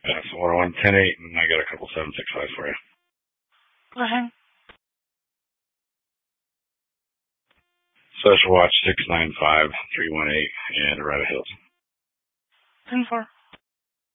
Yeah, so 101, 10-8, and I got a couple 765s for you. Go ahead. Social Watch 695-318 and Arata Hills. 10-4.